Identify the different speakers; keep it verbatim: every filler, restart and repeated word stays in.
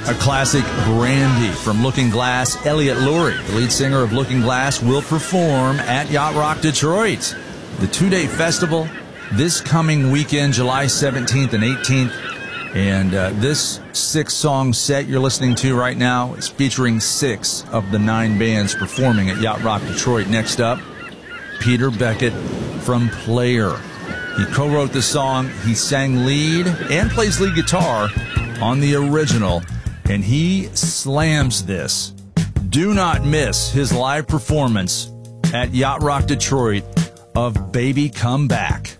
Speaker 1: A classic, Brandy, from Looking Glass. Elliot Lurie, the lead singer of Looking Glass, will perform at Yacht Rock Detroit. The two-day festival this coming weekend, July seventeenth and eighteenth. And uh, this six-song set you're listening to right now is featuring six of the nine bands performing at Yacht Rock Detroit. Next up, Peter Beckett from Player. He co-wrote the song, he sang lead and plays lead guitar on the original, and he slams this. Do not miss his live performance at Yacht Rock Detroit of Baby Come Back.